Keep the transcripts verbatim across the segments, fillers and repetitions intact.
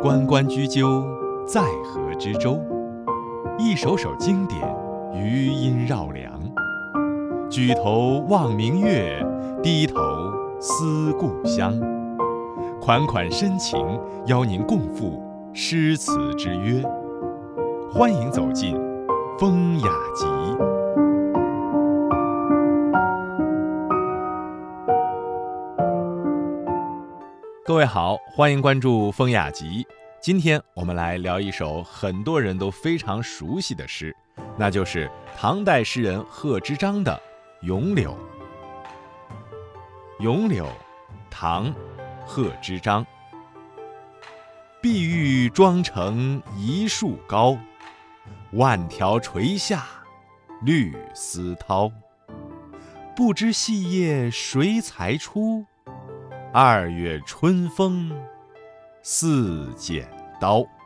关关雎鸠，在河之洲。一首首经典，余音绕梁。举头望明月，低头思故乡。款款深情，邀您共赴诗词之约。欢迎走进风雅集。各位好，欢迎关注风雅集。今天我们来聊一首很多人都非常熟悉的诗，那就是唐代诗人贺知章的《咏柳》。《咏柳》，唐，贺知章。碧玉妆成一树高，万条垂下绿丝绦。不知细叶谁裁出？二月春风似剪刀。《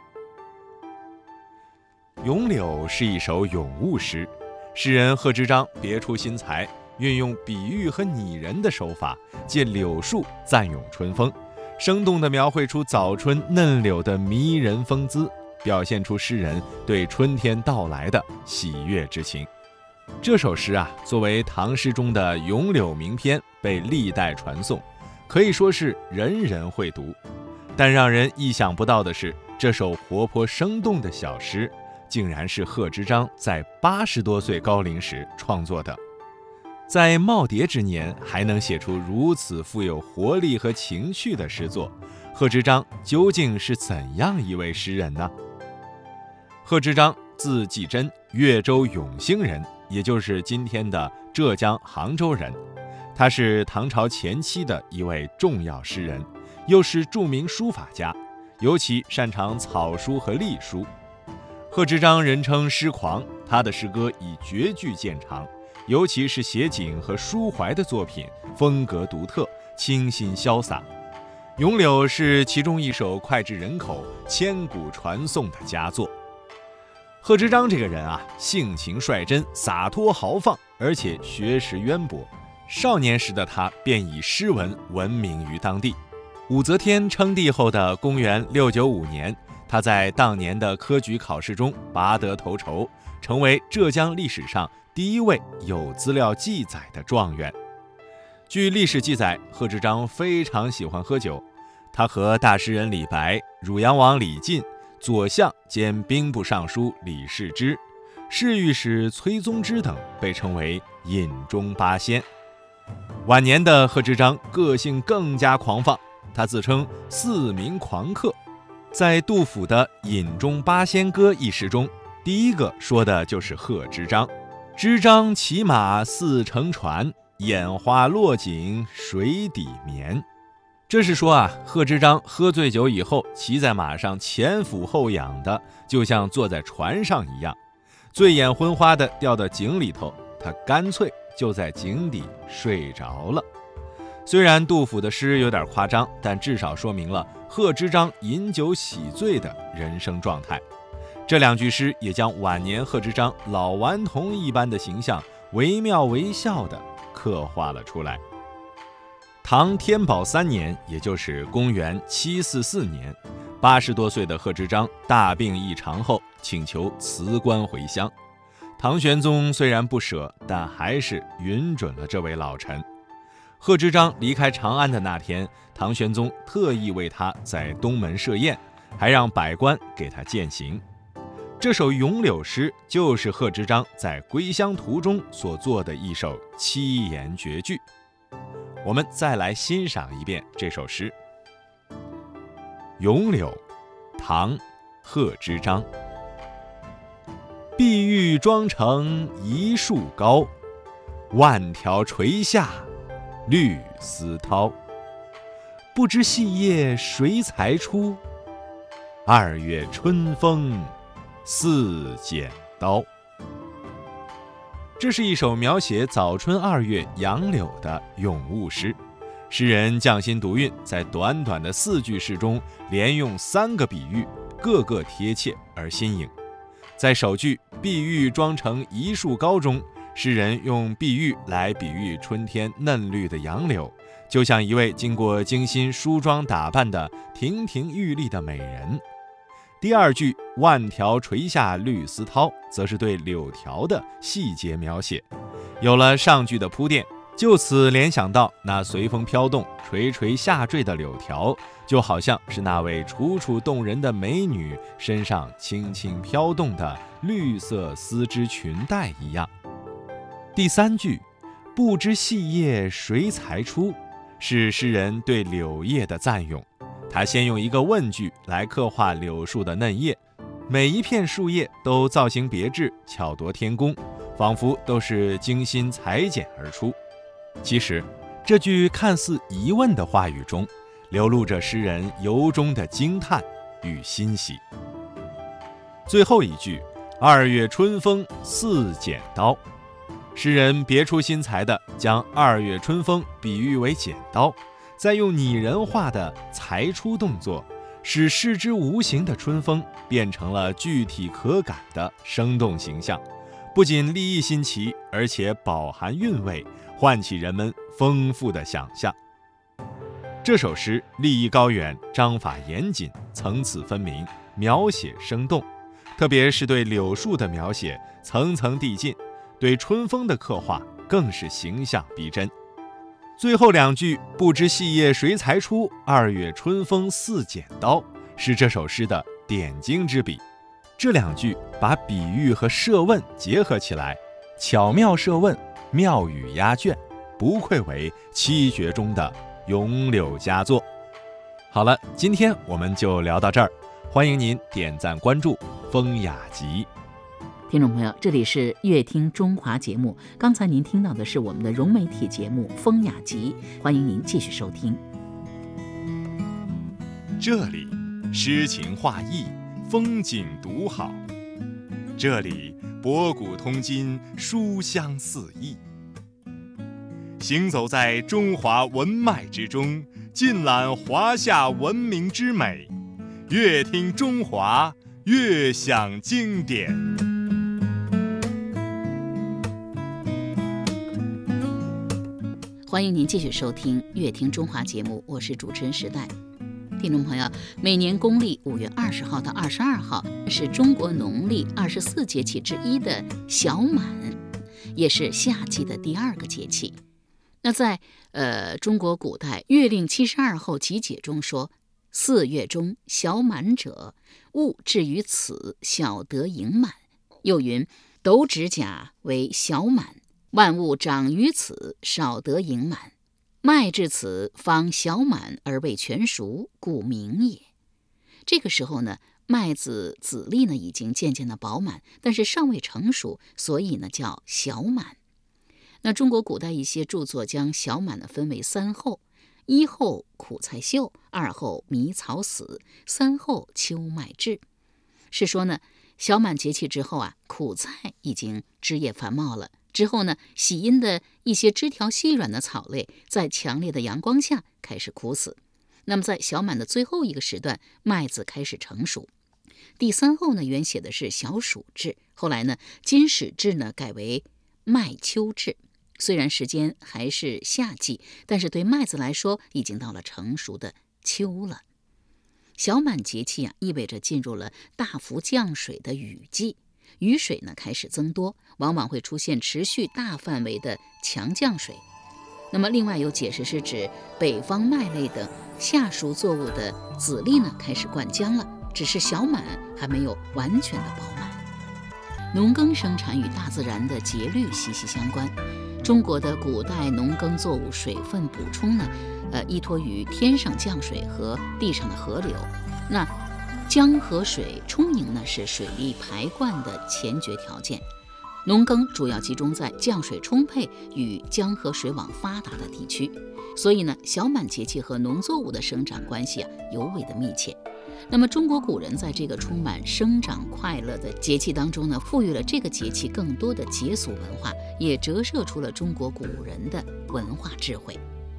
咏柳》是一首咏物诗，诗人贺知章别出心裁，运用比喻和拟人的手法，借柳树赞咏春风，生动地描绘出早春嫩柳的迷人风姿，表现出诗人对春天到来的喜悦之情。这首诗啊，作为唐诗中的咏柳名篇，被历代传颂，可以说是人人会读。但让人意想不到的是，这首活泼生动的小诗，竟然是贺知章在八十多岁高龄时创作的。在耄耋之年还能写出如此富有活力和情趣的诗作，贺知章究竟是怎样一位诗人呢？贺知章字季真，越州永兴人，也就是今天的浙江杭州人。他是唐朝前期的一位重要诗人，又是著名书法家，尤其擅长草书和隶书。贺知章人称诗狂，他的诗歌以绝句见长，尤其是写景和抒怀的作品，风格独特，清新潇洒。《咏柳》是其中一首脍炙人口、千古传颂的佳作。贺知章这个人啊，性情率真，洒脱豪放，而且学识渊博。少年时的他便以诗文闻名于当地。武则天称帝后的公元六九五年，他在当年的科举考试中拔得头筹，成为浙江历史上第一位有资料记载的状元。据历史记载，贺知章非常喜欢喝酒，他和大诗人李白、汝阳王李进、左相兼兵部尚书李世之、侍御史崔宗之等被称为饮中八仙。晚年的贺知章个性更加狂放，他自称四民狂客。在杜甫的《饮中八仙歌》一诗中，第一个说的就是贺知章。知章骑马似乘船，眼花落井水底眠。这是说啊，贺知章喝醉酒以后，骑在马上前俯后仰的，就像坐在船上一样，醉眼昏花的掉到井里头，他干脆就在井底睡着了。虽然杜甫的诗有点夸张，但至少说明了贺知章饮酒喜醉的人生状态。这两句诗也将晚年贺知章老顽童一般的形象惟妙惟肖地刻画了出来。唐天宝三年，也就是公元七四四年，八十多岁的贺知章大病一场后，请求辞官回乡。唐玄宗虽然不舍，但还是允准了这位老臣。贺知章离开长安的那天，唐玄宗特意为他在东门设宴，还让百官给他饯行。这首咏柳诗就是贺知章在归乡途中所作的一首七言绝句。我们再来欣赏一遍这首诗。《咏柳》，唐，贺知章。碧玉妆成一树高，万条垂下绿丝绦。不知细叶谁裁出？二月春风似剪刀。这是一首描写早春二月杨柳的咏物诗，诗人匠心独运，在短短的四句诗中连用三个比喻，个个贴切而新颖。在首句碧玉妆成一树高中， 诗人用碧玉来比喻春天嫩绿的杨柳，就像一位经过精心梳妆打扮的亭亭玉立的美人。第二句万条垂下绿丝绦，则是对柳条的细节描写。有了上句的铺垫，就此联想到那随风飘动、垂垂下坠的柳条，就好像是那位楚楚动人的美女身上轻轻飘动的绿色丝织裙带一样。第三句不知细叶谁裁出，是诗人对柳叶的赞咏。他先用一个问句来刻画柳树的嫩叶，每一片树叶都造型别致，巧夺天工，仿佛都是精心裁剪而出。其实这句看似疑问的话语中，流露着诗人由衷的惊叹与欣喜。最后一句二月春风似剪刀，诗人别出心裁地将二月春风比喻为剪刀，再用拟人化的裁出动作，使视之无形的春风变成了具体可感的生动形象，不仅立意新奇，而且饱含韵味，唤起人们丰富的想象。这首诗立意高远，章法严谨，层次分明，描写生动，特别是对柳树的描写层层递进，对春风的刻画更是形象逼真。最后两句不知细叶谁裁出，二月春风似剪刀，是这首诗的点睛之笔。这两句把比喻和设问结合起来，巧妙设问，妙语押卷，不愧为七绝中的咏柳佳作。好了，今天我们就聊到这儿，欢迎您点赞关注风雅集。 听众朋友，这里是乐听中华节目，刚才您听到的是我们的融媒体节目《风雅集》，欢迎您继续收听。 这里诗情画意，风景独好，这里博古通今，书香四溢。行走在中华文脉之中，尽览华夏文明之美，乐听中华，乐享经典。 欢迎您继续收听《乐听中华》节目，我是主持人时代。听众朋友，每年公历五月二十号到二十二号是中国农历二十四节气之一的小满，也是夏季的第二个节气。那在呃中国古代《月令七十二候集解》中说：“四月中小满者，物至于此，小得盈满。”又云：“斗指甲为小满。”万物长于此，少得盈满。麦至此，方小满而未全熟，故名也。这个时候呢，麦子籽粒呢已经渐渐的饱满，但是尚未成熟，所以呢叫小满。那中国古代一些著作将小满呢分为三候：一候苦菜秀，二候迷草死，三候秋麦至。是说呢，小满节气之后啊，苦菜已经枝叶繁茂了。之后呢，喜阴的一些枝条细软的草类在强烈的阳光下开始枯死。那么在小满的最后一个时段，麦子开始成熟。第三候呢，原写的是小暑至，后来呢，金始至呢改为麦秋至。虽然时间还是夏季，但是对麦子来说，已经到了成熟的秋了。小满节气啊，意味着进入了大幅降水的雨季。雨水呢开始增多，往往会出现持续大范围的强降水。那么另外有解释是指北方麦类等夏熟作物的籽粒呢开始灌浆了，只是小满还没有完全的饱满。农耕生产与大自然的节律息息相关。中国的古代农耕作物水分补充呢，呃，依托于天上降水和地上的河流。那江河水充盈呢，是水利排灌的前决条件。农耕主要集中在降水充沛与江河水网发达的地区，所以呢，小满节气和农作物的生长关系啊尤为的密切。那么中国古人在这个充满生长快乐的节气当中呢，赋予了这个节气更多的节俗文化，也折射出了中国古人的文化智慧。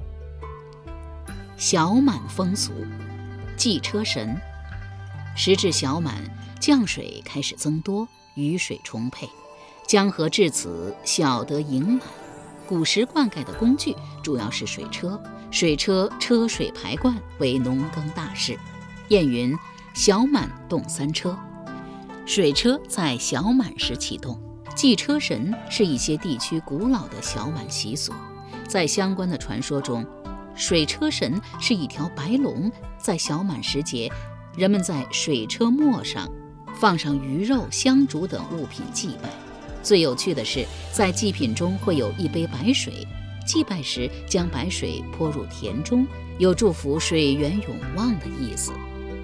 小满风俗，祭车神。时至小满，降水开始增多，雨水充沛， 江河至此，小得盈满。古时灌溉的工具主要是水车，水车车水排灌为农耕大事。谚云：小满动三车。水车在小满时启动，祭车神是一些地区古老的小满习俗。在相关的传说中，水车神是一条白龙，在小满时节，人们在水车末上放上鱼肉、香烛等物品祭拜。最有趣的是，在祭品中会有一杯白水，祭拜时将白水泼入田中，有祝福水源永旺的意思。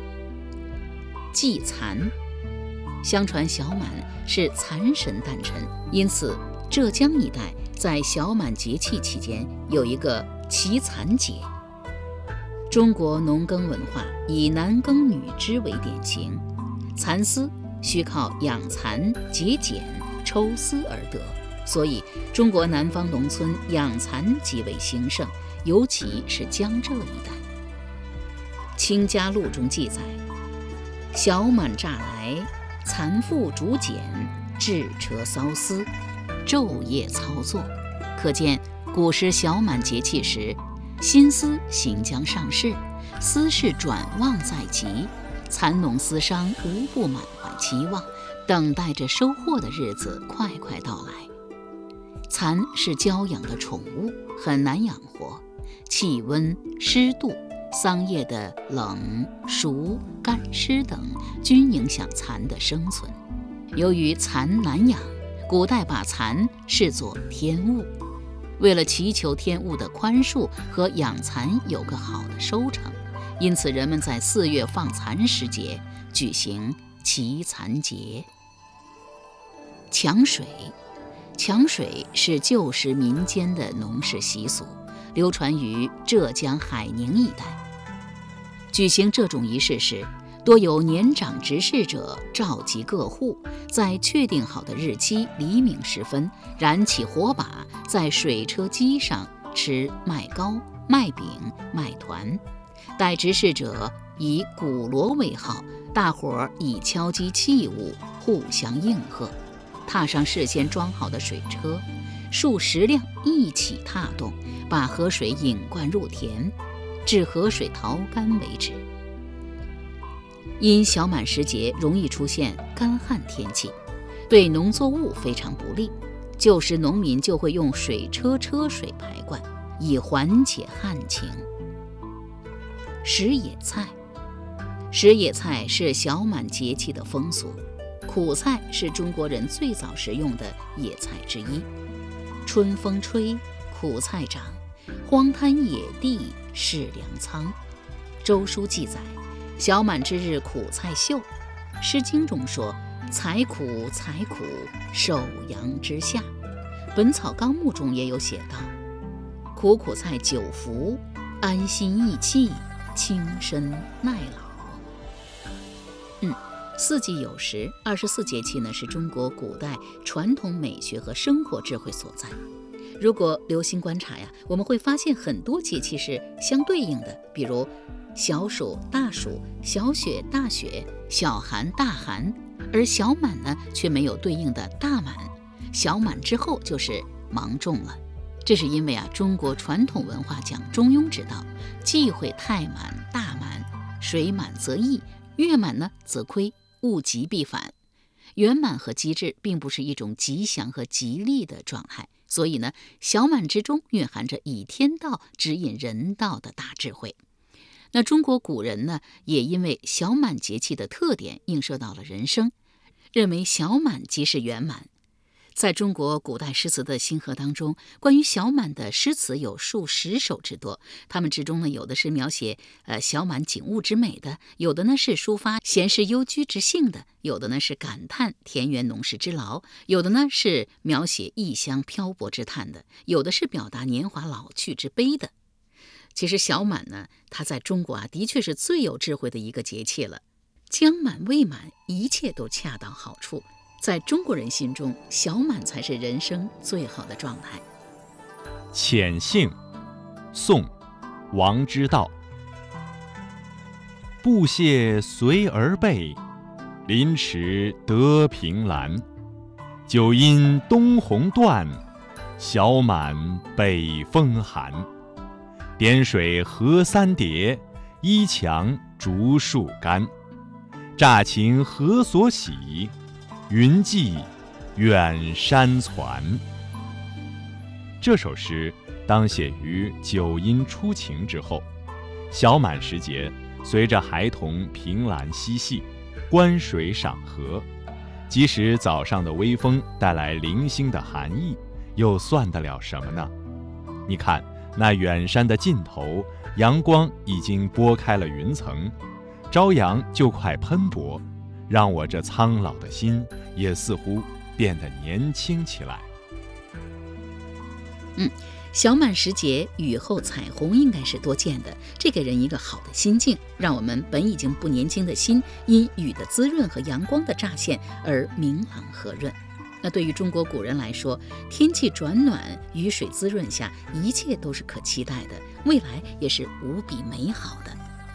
祭蚕，相传小满是蚕神诞辰，因此浙江一带在小满节气期间有一个祈蚕节。中国农耕文化以男耕女织为典型，蚕丝需靠养蚕结茧抽丝而得，所以中国南方农村养蚕极为兴盛，尤其是江浙一带。《清家录》中记载：小满乍来，蚕妇逐茧，制车缫丝，昼夜操作。可见古时小满节气时，新丝行将上市，丝事转旺在即，蚕农丝商无不满怀期望，等待着收获的日子快快到来。蚕是娇养的宠物，很难养活，气温、湿度、桑叶的冷、熟、干湿等均影响蚕的生存。由于蚕难养，古代把蚕视作天物，为了祈求天物的宽恕和养蚕有个好的收成，因此人们在四月放蚕时节举行祈蚕节。抢水，抢水是旧时民间的农事习俗，流传于浙江海宁一带。举行这种仪式时，多有年长执事者召集各户，在确定好的日期黎明时分，燃起火把，在水车机上吃麦糕、麦饼、麦团。待执事者以鼓锣为号，大伙儿以敲击器物互相应和，踏上事先装好的水车，数十辆一起踏动，把河水引灌入田，至河水淘干为止。因小满时节容易出现干旱天气，对农作物非常不利，旧时农民就会用水车车水排灌，以缓解旱情。食野菜，食野菜是小满节气的风俗。苦菜是中国人最早食用的野菜之一。春风吹，苦菜长，荒滩野地是粮仓。周书记载，小满之日苦菜秀。诗经中说，采苦采苦，首阳之下。本草纲目中也有写道，苦苦菜久服，安心益气，轻身耐老。嗯，四季有时，二十四节气呢，是中国古代传统美学和生活智慧所在。如果留心观察呀，我们会发现很多节气是相对应的，比如小暑、大暑、小雪、大雪、小寒、大寒，而小满呢却没有对应的大满，小满之后就是芒种了。这是因为啊，中国传统文化讲中庸之道，忌讳太满、大满，水满则溢，月满呢则亏，物极必反。圆满和机智并不是一种吉祥和吉利的状态，所以呢，小满之中蕴含着以天道指引人道的大智慧。那中国古人呢，也因为小满节气的特点映射到了人生，认为小满即是圆满。在中国古代诗词的星河当中，关于小满的诗词有数十首之多。它们之中呢，有的是描写呃小满景物之美的，有的呢是抒发闲适幽居之性的，有的呢是感叹田园农事之劳，有的呢是描写异乡漂泊之叹的，有的是表达年华老去之悲的。其实小满呢，它在中国啊，的确是最有智慧的一个节气了。将满未满，一切都恰到好处。在中国人心中，小满才是人生最好的状态。 浅杏，宋，王之道。布屑随而备，临池得凭栏。 酒阴东红断，小满北风寒。点水河三叠，依墙竹树干。乍晴何所喜？云际远山攒。这首诗当写于九阴初晴之后，小满时节，随着孩童凭栏嬉戏，观水赏荷，即使早上的微风带来零星的寒意，又算得了什么呢？你看那远山的尽头，阳光已经拨开了云层，朝阳就快喷薄，让我这苍老的心也似乎变得年轻起来。 嗯，小满时节雨后彩虹应该是多见的，这给人一个好的心境，让我们本已经不年轻的心因雨的滋润和阳光的乍现而明朗和润。那对于中国古人来说，天气转暖，雨水滋润下，一切都是可期待的，未来也是无比美好的。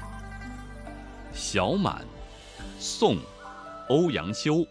小满，宋，欧阳修。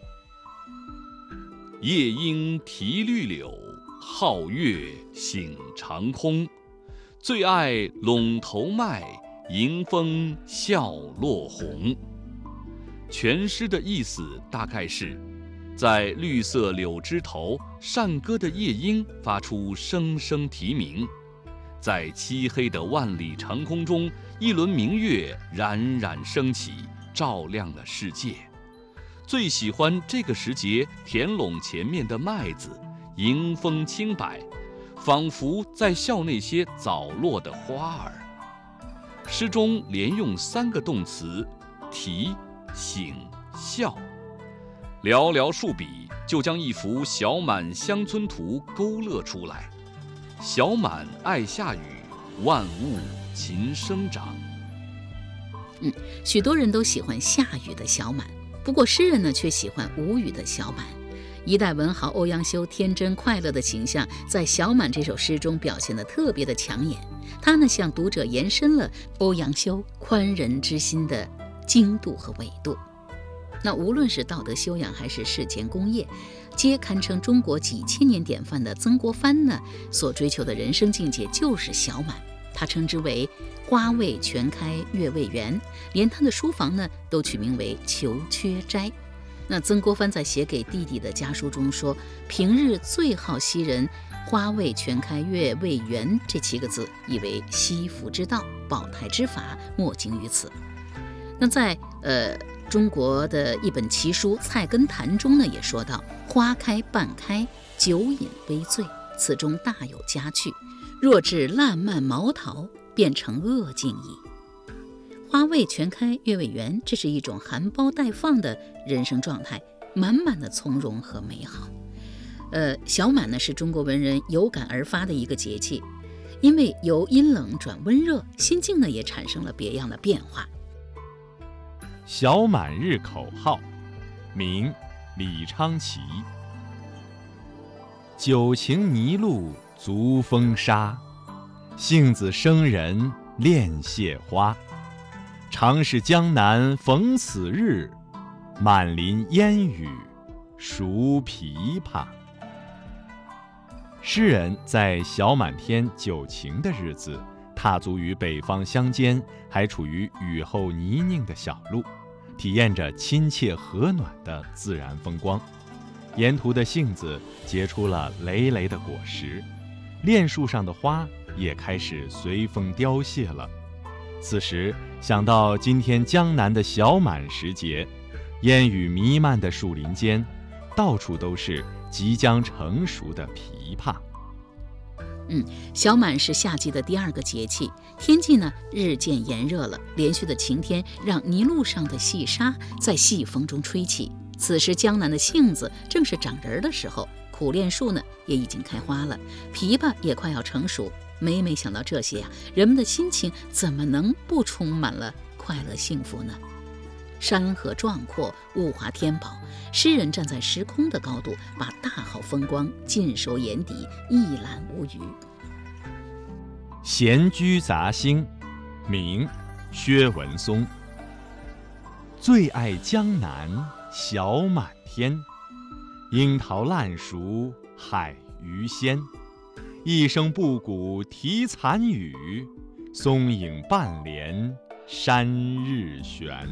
夜莺啼绿柳，皓月醒长空。最爱陇头麦，迎风笑落红。全诗的意思大概是，在绿色柳枝头善歌的夜莺发出声声啼鸣，在漆黑的万里长空中，一轮明月冉冉升起，照亮了世界。最喜欢这个时节田垄前面的麦子，迎风轻摆，仿佛在笑那些早落的花儿。诗中连用三个动词：啼、醒、笑，寥寥数笔就将一幅小满乡村图勾勒出来。小满爱下雨，万物勤生长。 嗯，许多人都喜欢下雨的小满，不过诗人呢却喜欢无雨的小满。一代文豪欧阳修天真快乐的形象，在《小满》这首诗中表现得特别的抢眼。他呢向读者延伸了欧阳修宽仁之心的精度和纬度。那无论是道德修养还是世间功业，皆堪称中国几千年典范的曾国藩呢所追求的人生境界就是小满。他称之为花未全开月未圆，连他的书房呢都取名为求缺斋。那曾国藩在写给弟弟的家书中说，平日最好惜人花未全开月未圆这七个字，以为惜福之道，保胎之法，莫精于此。那在呃中国的一本奇书《菜根谭》中呢，也说到：花开半开，酒饮微醉，此中大有佳趣。若至烂漫毛桃，便成恶境矣。花未全开月未圆，这是一种含苞待放的人生状态，满满的从容和美好。呃，小满呢是中国文人有感而发的一个节气，因为由阴冷转温热，心境呢也产生了别样的变化。 小满日口号，明李昌齐。九晴泥露足风沙，杏子生人恋谢花。常是江南逢此日，满林烟雨熟琵琶。诗人在小满天九晴的日子，踏足于北方乡间还处于雨后泥泞的小路，体验着亲切和暖的自然风光。沿途的杏子结出了累累的果实，恋树上的花也开始随风凋谢了。此时想到今天江南的小满时节，烟雨弥漫的树林间，到处都是即将成熟的枇杷。 嗯，小满是夏季的第二个节气，天气呢日渐炎热了，连续的晴天让泥路上的细沙在细风中吹起。此时江南的杏子正是长仁的时候，苦楝树呢也已经开花了，枇杷也快要成熟。每每想到这些呀、啊，人们的心情怎么能不充满了快乐幸福呢？山河壮阔，物华天宝，诗人站在时空的高度，把大好风光尽收眼底，一览无余。 闲居杂兴，明薛文松。最爱江南小满天， 樱桃烂熟海鱼鲜，一声布谷啼残雨，松影半帘山日悬。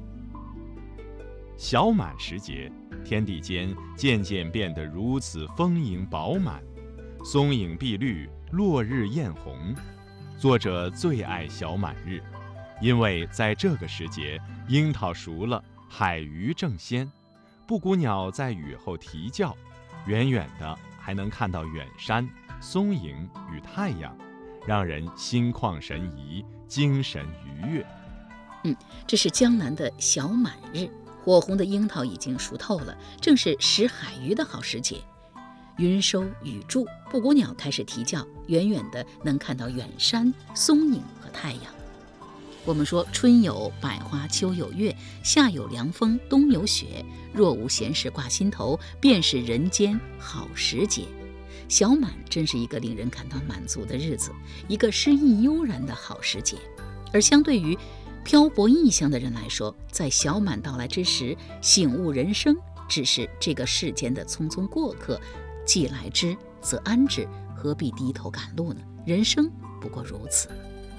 小满时节，天地间渐渐变得如此丰盈饱满，松影碧绿，落日艳红。作者最爱小满日，因为在这个时节，樱桃熟了，海鱼正鲜，布谷鸟在雨后啼叫，远远的还能看到远山、松影与太阳，让人心旷神怡，精神愉悦。 嗯，这是江南的小满日，火红的樱桃已经熟透了，正是食海鱼的好时节。云收雨住，布谷鸟开始啼叫，远远的能看到远山、松影和太阳。我们说春有百花，秋有月，夏有凉风，冬有雪，若无闲事挂心头，便是人间好时节。小满真是一个令人感到满足的日子，一个诗意悠然的好时节。而相对于漂泊异乡的人来说，在小满到来之时，醒悟人生，只是这个世间的匆匆过客，既来之则安之，何必低头赶路呢？人生不过如此。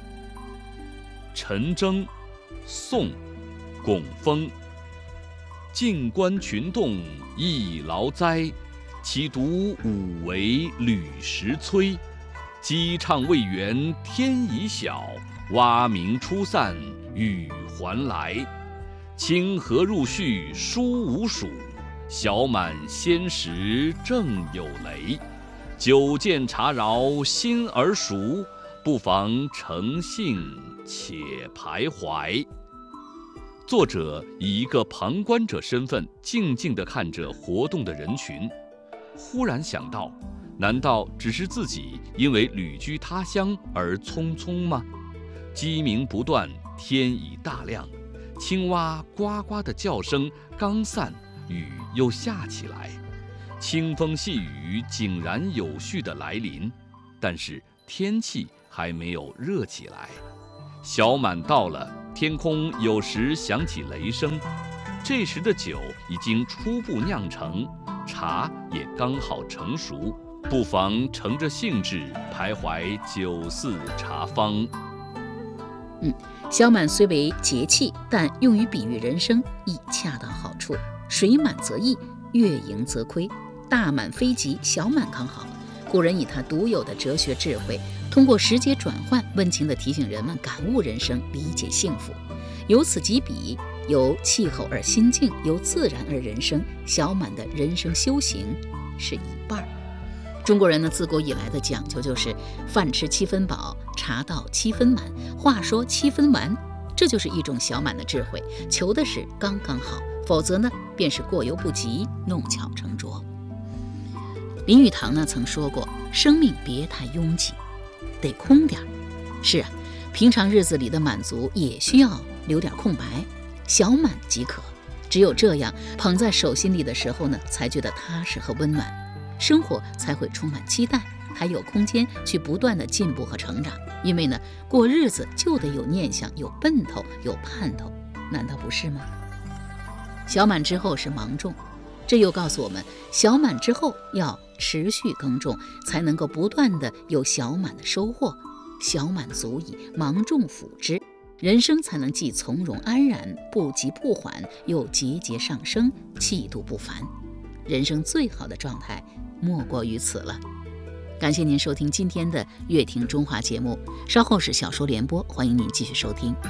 陈征，宋·龚丰。静观群动亦劳哉，其独五为履时催。鸡唱未圆天已晓，蛙鸣初散雨还来。清河入絮书无数，小满先时正有雷。久见茶饶心儿熟，不妨诚信且徘徊。作者以一个旁观者身份，静静地看着活动的人群，忽然想到，难道只是自己因为旅居他乡而匆匆吗？鸡鸣不断，天已大亮，青蛙呱呱的叫声刚散，雨又下起来，清风细雨井然有序地来临，但是天气还没有热起来。小满到了，天空有时响起雷声，这时的酒已经初步酿成，茶也刚好成熟，不妨乘着兴致徘徊酒肆茶坊。 嗯，小满虽为节气，但用于比喻人生亦恰到好处。水满则溢，月盈则亏，大满非吉，小满刚好。古人以他独有的哲学智慧，通过时节转换，温情地提醒人们感悟人生，理解幸福。由此及彼，由气候而心境，由自然而人生。小满的人生修行是一半。中国人呢，自古以来的讲究就是饭吃七分饱，茶道七分满，话说七分完。这就是一种小满的智慧，求的是刚刚好，否则呢，便是过犹不及，弄巧成拙。林语堂呢曾说过，生命别太拥挤，得空点儿。是啊，平常日子里的满足也需要留点空白，小满即可。只有这样，捧在手心里的时候呢，才觉得踏实和温暖，生活才会充满期待，还有空间去不断的进步和成长。因为呢，过日子就得有念想，有奔头，有盼头，难道不是吗？小满之后是芒种，这又告诉我们，小满之后要持续耕种，才能够不断的有小满的收获。小满足矣，芒种辅之，人生才能既从容安然，不急不缓，又节节上升，气度不凡。人生最好的状态莫过于此了。感谢您收听今天的乐听中华节目，稍后是小说联播，欢迎您继续收听。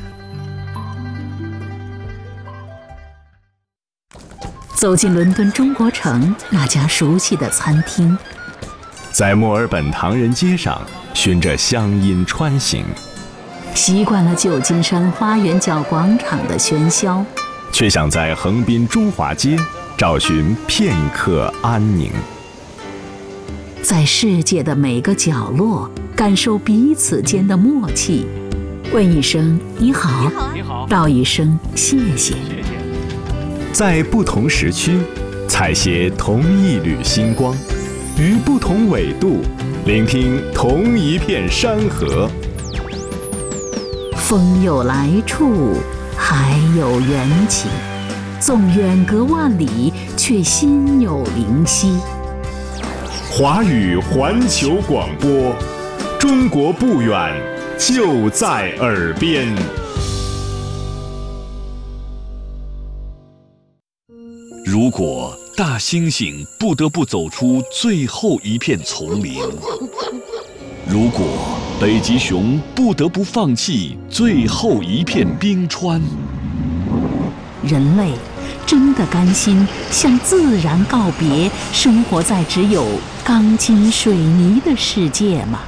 走进伦敦中国城那家熟悉的餐厅， 在墨尔本唐人街上循着乡音穿行， 习惯了旧金山花园角广场的喧嚣， 却想在横滨中华街找寻片刻安宁。 在世界的每个角落感受彼此间的默契，问一声你好，你好，道一声谢谢。 在不同时区采撷同一缕星光，于不同纬度聆听同一片山河。 风有来处，海有缘起， 纵远隔万里，却心有灵犀。 华语环球广播，中国不远，就在耳边。 如果大猩猩不得不走出最后一片丛林，如果北极熊不得不放弃最后一片冰川， 人类真的甘心向自然告别，生活在只有钢筋水泥的世界吗？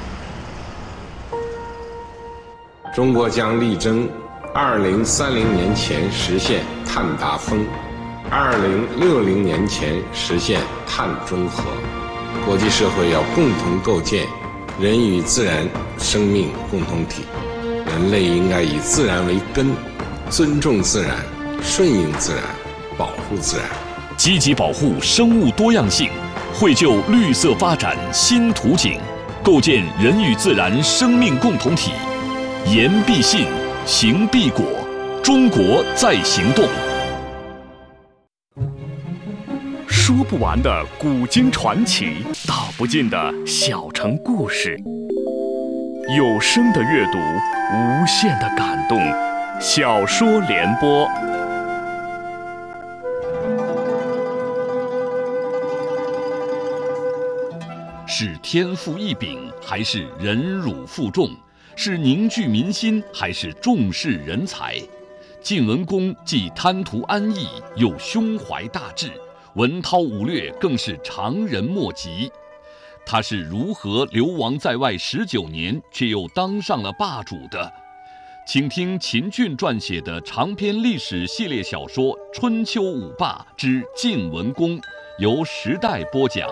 中国将力争二零三零年前实现碳达峰，二零六零年前实现碳中和。国际社会要共同构建人与自然生命共同体，人类应该以自然为根，尊重自然，顺应自然，保护自然， 积极保护生物多样性，绘就绿色发展新图景，构建人与自然生命共同体。言必信，行必果，中国在行动。 说不完的古今传奇，道不尽的小城故事，有声的阅读，无限的感动。小说联播。 是天赋异禀，还是忍辱负重？是凝聚民心，还是重视人才？晋文公既贪图安逸，又胸怀大志，文韬武略更是常人莫及。他是如何流亡在外十九年，却又当上了霸主的？请听秦俊撰写的长篇历史系列小说《春秋五霸之晋文公》，由时代播讲。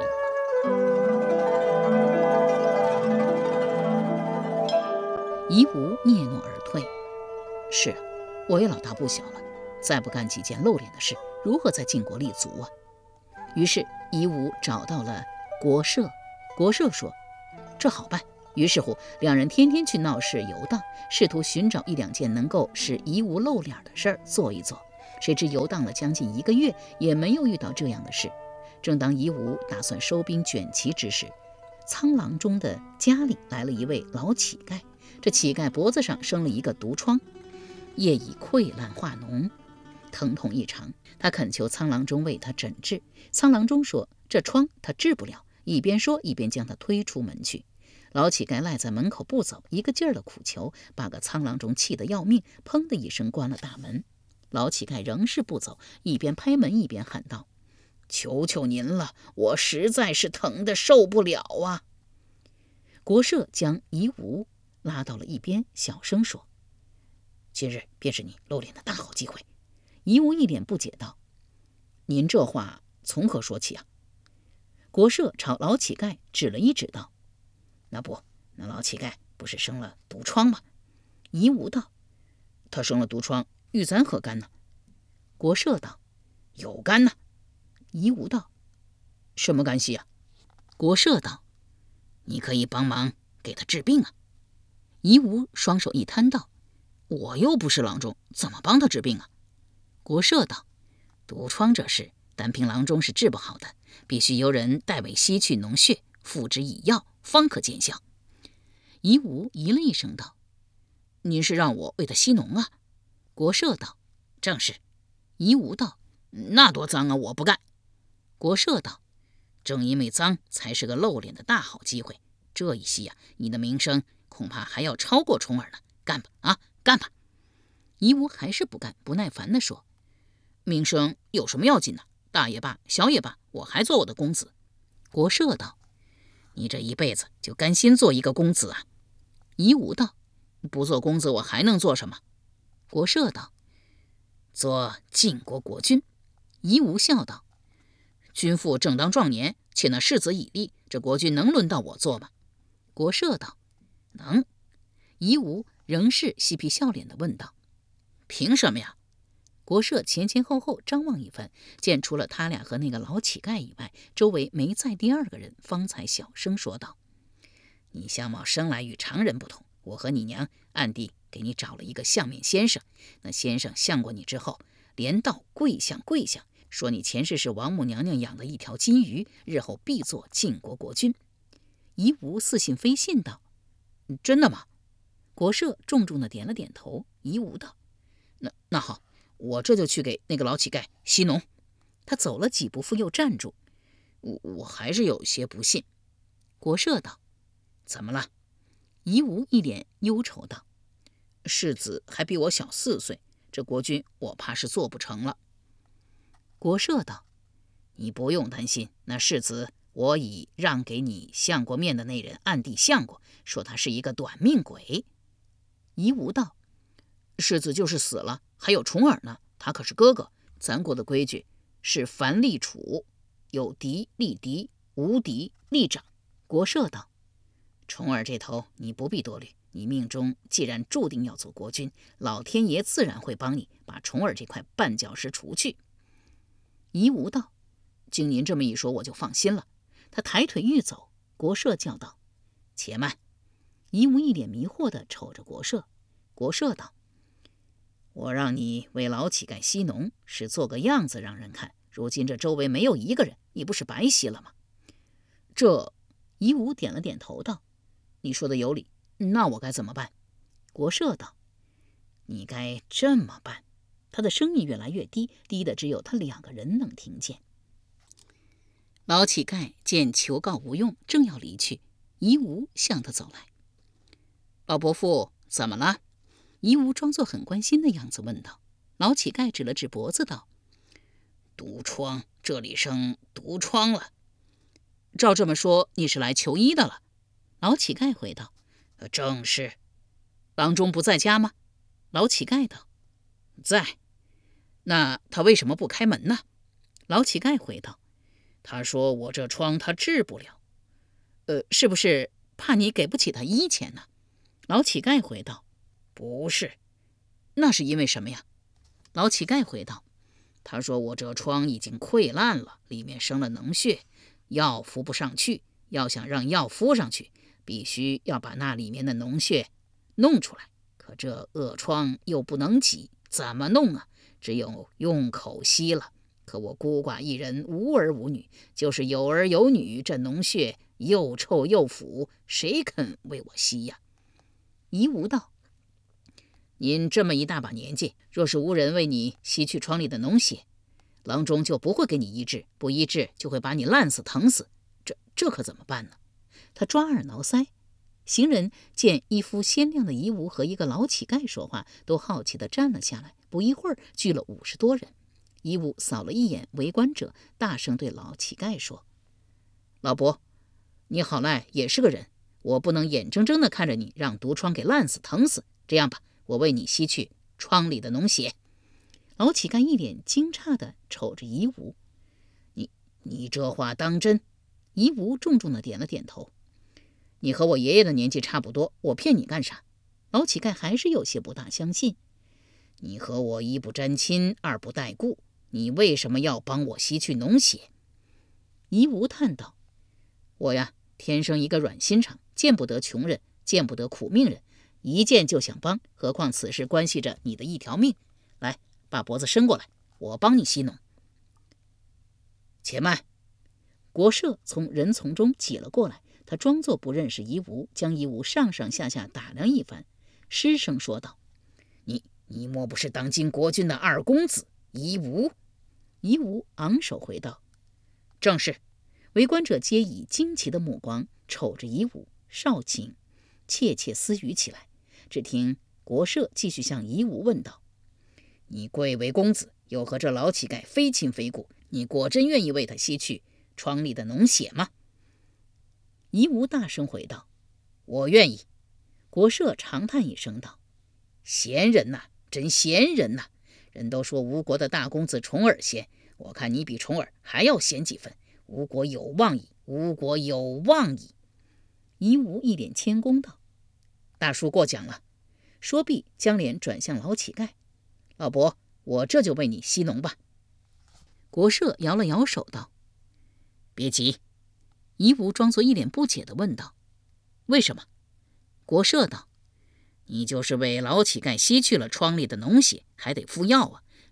夷吾嗫嚅而退。是啊，我也老大不小了，再不干几件露脸的事，如何在晋国立足啊？于是夷吾找到了国社，国社说这好办。于是乎，两人天天去闹市游荡，试图寻找一两件能够使夷吾露脸的事儿做一做。谁知游荡了将近一个月，也没有遇到这样的事。正当夷吾打算收兵卷齐之时，苍狼中的家里来了一位老乞丐。这乞丐脖子上生了一个毒疮，叶已溃烂化脓，疼痛异常。他恳求苍郎中为他诊治。苍郎中说这疮他治不了，一边说一边将他推出门去。老乞丐赖在门口不走，一个劲儿的苦求，把个苍郎中气得要命，砰的一声关了大门。老乞丐仍是不走，一边拍门一边喊道：求求您了，我实在是疼得受不了啊！国社将夷吾拉到了一边，小声说：今日便是你露脸的大好机会。夷吾一脸不解道：您这话从何说起啊？国社朝老乞丐指了一指道：那不，那老乞丐不是生了毒疮吗？夷吾道：他生了毒疮，与咱何干呢？国社道：有干呢。夷吾道：什么干系啊？国社道：你可以帮忙给他治病啊。夷吾双手一摊道：我又不是郎中，怎么帮他治病啊？国社道：毒疮这事单凭郎中是治不好的，必须由人代为吸去脓血，付之以药，方可见效。夷吾咦了一声道：您是让我为他吸脓啊？国社道：正是。夷吾道：那多脏啊，我不干。国社道：正因为脏，才是个露脸的大好机会。这一吸啊，你的名声恐怕还要超过重耳呢。干吧啊，干吧！夷吾还是不干，不耐烦地说：名声有什么要紧呢？大也罢，小也罢，我还做我的公子。国社道：你这一辈子就甘心做一个公子啊？夷吾道：不做公子我还能做什么？国社道：做晋国国君。夷吾笑道：君父正当壮年，且那世子已立，这国君能轮到我做吗？国社道：能。夷吾仍是嬉皮笑脸地问道：凭什么呀？国社前前后后张望一番，见除了他俩和那个老乞丐以外，周围没再第二个人，方才小声说道：你相貌生来与常人不同，我和你娘暗地给你找了一个相面先生，那先生相过你之后， 连道跪向跪向，说你前世是王母娘娘养的一条金鱼，日后必做晋国国君。夷吾似信非信道：真的吗？国社重重的点了点头。夷吾道：那那好，我这就去给那个老乞丐息农。他走了几步，复又站住。我我还是有些不信。国社道：怎么了？夷吾一脸忧愁道：世子还比我小四岁，这国君我怕是做不成了。国社道：你不用担心，那世子我已让给你相过面的那人暗地相过，说他是一个短命鬼。夷吾道：世子就是死了，还有重耳呢，他可是哥哥。咱国的规矩是凡立储，有嫡立嫡，无嫡立长。国社道：重耳这头你不必多虑，你命中既然注定要做国君，老天爷自然会帮你把重耳这块绊脚石除去。夷吾道：经您这么一说，我就放心了。他抬腿欲走，国社叫道：且慢。夷吾一脸迷惑地瞅着国社。国社道：我让你为老乞丐息农，是做个样子让人看，如今这周围没有一个人，你不是白息了吗？这夷吾点了点头道：你说的有理，那我该怎么办？国社道：你该这么办。他的声音越来越低，低的只有他两个人能听见。老乞丐见求告无用，正要离去，夷吾向他走来。老伯父，怎么了？夷吾装作很关心的样子问道。老乞丐指了指脖子道：毒疮，这里生毒疮了。照这么说，你是来求医的了？老乞丐回道：正是。郎中不在家吗？老乞丐道：在。那他为什么不开门呢？老乞丐回道：他说我这疮他治不了。呃，是不是怕你给不起他医钱呢？老乞丐回道：不是。那是因为什么呀？老乞丐回道：他说我这疮已经溃烂了，里面生了脓血，药敷不上去，要想让药敷上去，必须要把那里面的脓血弄出来。可这恶疮又不能挤，怎么弄啊？只有用口吸了。可我孤寡一人，无儿无女，就是有儿有女，这脓血又臭又腐，谁肯为我吸呀？夷吾道：您这么一大把年纪，若是无人为你吸去疮里的脓血，郎中就不会给你医治，不医治就会把你烂死疼死，这这可怎么办呢？他抓耳挠腮。行人见一副鲜亮的夷吾和一个老乞丐说话，都好奇地站了下来。不一会儿，聚了五十多人。夷吾扫了一眼围观者，大声对老乞丐说：老伯，你好赖也是个人，我不能眼睁睁地看着你让毒疮给烂死疼死。这样吧，我为你吸去疮里的脓血。老乞丐一脸惊诧地瞅着夷吾：你你这话当真？夷吾重重地点了点头。你和我爷爷的年纪差不多，我骗你干啥？老乞丐还是有些不大相信。你和我一不沾亲，二不带故，你为什么要帮我吸去脓血？夷吾叹道：我呀，天生一个软心肠，见不得穷人，见不得苦命人，一见就想帮，何况此事关系着你的一条命。来，把脖子伸过来，我帮你吸脓。且慢。国社从人丛中挤了过来，他装作不认识夷吾，将夷吾上上下下打量一番，失声说道：你你莫不是当今国君的二公子夷吾？夷吾昂首回道：正是。围观者皆以惊奇的目光瞅着夷吾，少顷窃窃私语起来。只听国社继续向夷吾问道：你贵为公子，又和这老乞丐非亲非故，你果真愿意为他吸去疮里的脓血吗？夷吾大声回道：我愿意。国社长叹一声道：闲人呐、啊，真闲人呐、啊！人都说吴国的大公子重耳闲，我看你比重耳还要闲几分。吴国有望矣，吴国有望矣。夷吾一脸谦恭道：大叔过奖了。说毕，将脸转向老乞丐：老伯，我这就为你吸脓吧。国社摇了摇手道：别急。夷吾装作一脸不解地问道：为什么？国社道：你就是为老乞丐吸去了疮里的脓血，还得敷药啊，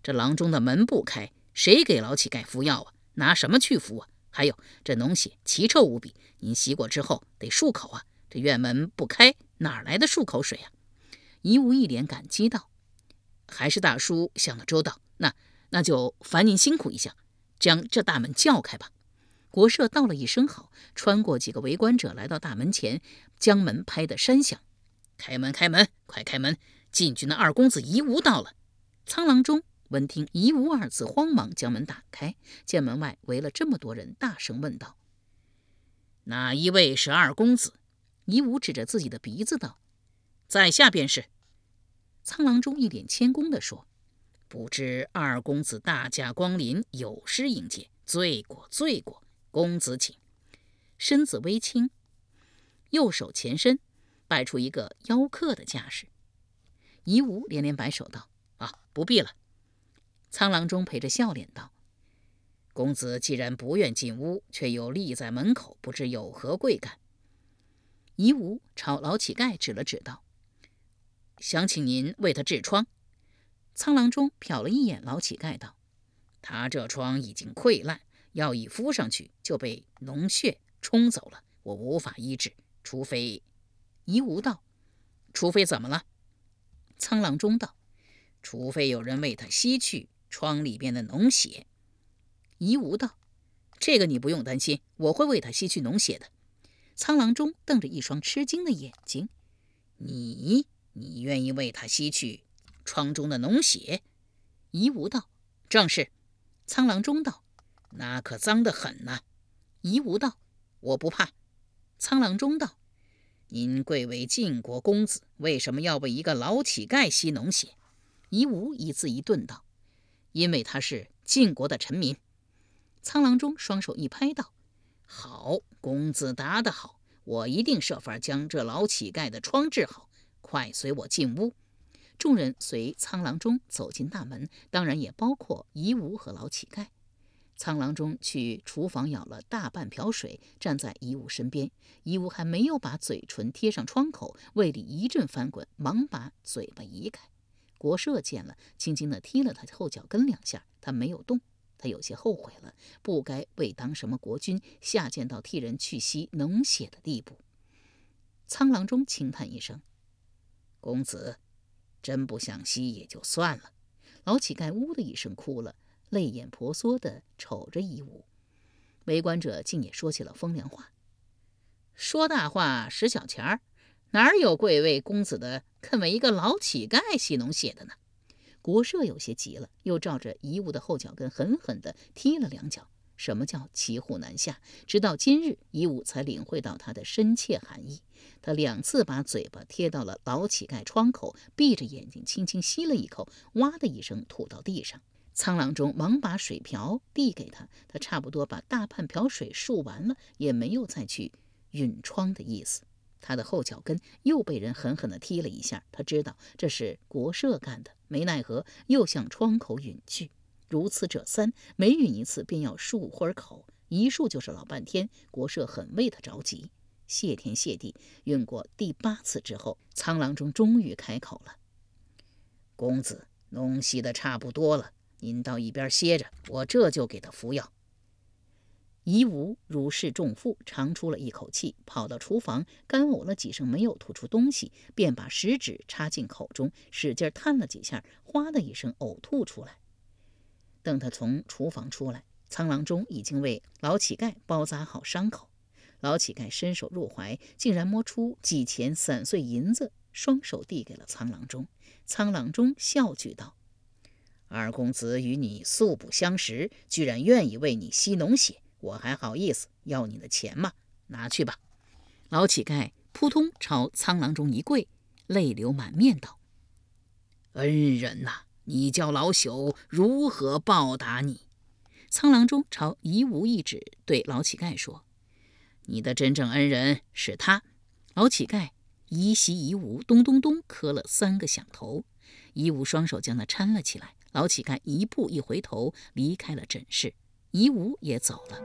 这郎中的门不开，谁给老乞丐服药啊？拿什么去服啊？还有这脓血奇臭无比，您洗过之后得漱口啊，这院门不开，哪来的漱口水啊？夷吾一脸感激道：还是大叔想得周到，那那就烦您辛苦一下，将这大门叫开吧。国社道了一声好，穿过几个围观者来到大门前，将门拍得山响。开门开门，快开门，禁军的二公子夷吾到了。苍郎中闻听夷吾二字，慌忙将门打开，见门外围了这么多人，大声问道：哪一位是二公子？夷吾指着自己的鼻子道：在下便是。苍郎中一脸谦恭地说：不知二公子大驾光临，有失迎接，罪过罪过，公子请。身子微倾，右手前伸，摆出一个邀客的架势。夷吾连连摆手道：啊，不必了。苍郎中陪着笑脸道：公子既然不愿进屋，却又立在门口，不知有何贵干？夷吾朝老乞丐指了指道：想请您为他治疮。苍郎中瞟了一眼老乞丐道：他这疮已经溃烂，药一敷上去就被脓血冲走了，我无法医治，除非……夷吾道：除非怎么了？苍郎中道：除非有人为他吸去疮里边的脓血。夷吾道：这个你不用担心，我会为他吸去脓血的。苍郎中瞪着一双吃惊的眼睛：你你愿意为他吸去疮中的脓血？夷吾道：正是。苍郎中道：那可脏得很呐。夷吾道：我不怕。苍郎中道：您贵为晋国公子，为什么要为一个老乞丐吸脓血？夷吾一字一顿道：因为他是晋国的臣民。苍郎中双手一拍道：好，公子答得好，我一定设法将这老乞丐的疮治好，快随我进屋。众人随苍郎中走进大门，当然也包括夷吾和老乞丐。苍郎中去厨房舀了大半瓢水，站在夷吾身边。夷吾还没有把嘴唇贴上窗口，胃里一阵翻滚，忙把嘴巴移开。国社见了，轻轻地踢了他后脚跟两下，他没有动。他有些后悔了，不该为当什么国君下贱到替人去吸脓血的地步。苍郎中轻叹一声：公子真不想吸也就算了。老乞丐呜的一声哭了，泪眼婆娑地瞅着夷吾。围观者竟也说起了风凉话：说大话使小钱儿，哪有贵为公子的肯为一个老乞丐吸脓血的呢？国社有些急了，又照着夷吾的后脚跟狠狠地踢了两脚。什么叫骑虎难下？直到今日，夷吾才领会到他的深切含义。他两次把嘴巴贴到了老乞丐窗口，闭着眼睛轻轻吸了一口，哇的一声吐到地上。苍郎中忙把水瓢递给他，他差不多把大半瓢水漱完了，也没有再去吮疮的意思。他的后脚跟又被人狠狠地踢了一下，他知道这是国社干的，没奈何又向窗口吮去。如此者三，每吮一次便要漱会儿口，一漱就是老半天。国社很为他着急。谢天谢地，吮过第八次之后，苍郎中终于开口了：公子脓吸得差不多了，您到一边歇着，我这就给他服药。夷吾如释重负，长出了一口气，跑到厨房干呕了几声，没有吐出东西，便把食指插进口中，使劲探了几下，哗的一声呕吐出来。等他从厨房出来，苍郎中已经为老乞丐包扎好伤口。老乞丐伸手入怀，竟然摸出几钱散碎银子，双手递给了苍郎中。苍郎中笑句道：二公子与你素不相识，居然愿意为你吸脓血，我还好意思要你的钱吗？拿去吧。老乞丐扑通朝苍郎中一跪，泪流满面道：恩人呐、啊，你叫老朽如何报答你？苍郎中朝夷吾一指，对老乞丐说：你的真正恩人是他。老乞丐依稀夷吾咚咚咚磕了三个响头，夷吾双手将他搀了起来。老乞丐一步一回头离开了诊室，夷吾也走了。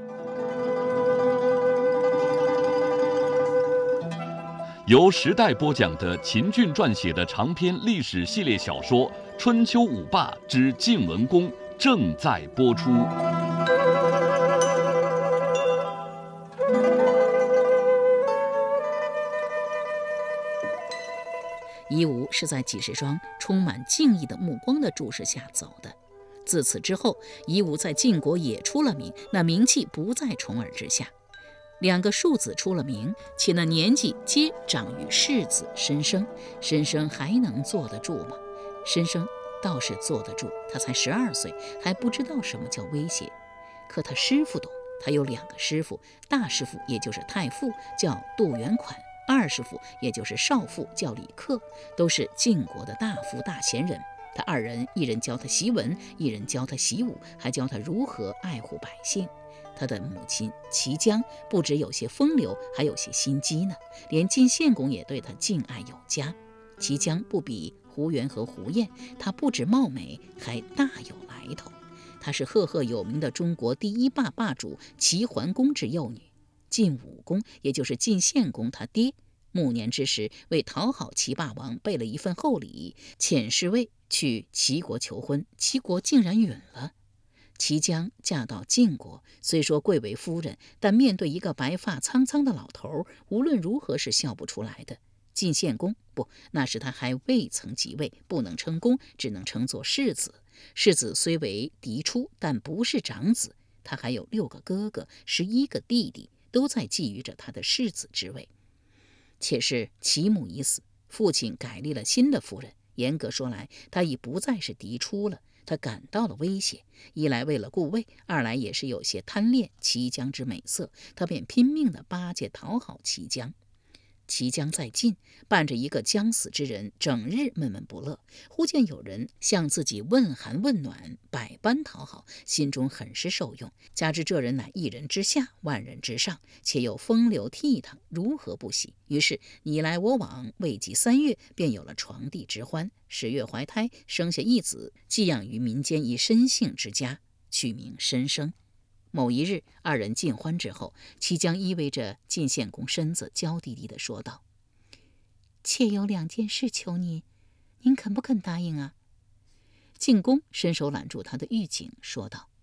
由时代播讲的秦俊撰写的长篇历史系列小说《 春秋五霸之晋文公正在播出。 夷吾是在几十双充满敬意的目光的注视下走的。自此之后，夷吾在晋国也出了名，那名气不在重耳之下。两个庶子出了名，且那年纪皆长于世子申生，申生还能坐得住吗？申生倒是坐得住，他才十二岁，还不知道什么叫威胁。可他师傅懂，他有两个师傅，大师傅也就是太傅叫杜元款，二师傅也就是少傅叫李克，都是晋国的大夫大贤人。他二人，一人教他习文，一人教他习武，还教他如何爱护百姓。他的母亲齐姜不只有些风流，还有些心机呢，连晋献公也对他敬爱有加。齐姜不比胡元和胡彦，她不止貌美，还大有来头。她是赫赫有名的中国第一霸霸主齐桓公之幼女。晋武公，也就是晋献公他爹，暮年之时为讨好齐霸王，备了一份厚礼，遣侍卫去齐国求婚，齐国竟然允了。齐姜嫁到晋国，虽说贵为夫人，但面对一个白发苍苍的老头，无论如何是笑不出来的。晋献公不，那时他还未曾即位，不能称公，只能称作世子。世子虽为嫡出，但不是长子，他还有六个哥哥，十一个弟弟，都在觊觎着他的世子之位。且是齐母已死，父亲改立了新的夫人，严格说来，他已不再是嫡出了。他感到了威胁，一来为了顾位，二来也是有些贪恋齐姜之美色，他便拼命地巴结讨好齐姜。齐姜在晋，伴着一个将死之人，整日闷闷不乐。忽见有人向自己问寒问暖，百般讨好，心中很是受用。加之这人乃一人之下，万人之上，且又风流倜傥，如何不喜？于是你来我往，未及三月，便有了床笫之欢。十月怀胎，生下一子，寄养于民间一申姓之家，取名申生。某一日，二人尽欢之后，齐姜依偎着晋献公身子，娇滴滴地说道：“妾有两件事求您，您肯不肯答应啊？”晋公伸手揽住他的玉颈，说道：“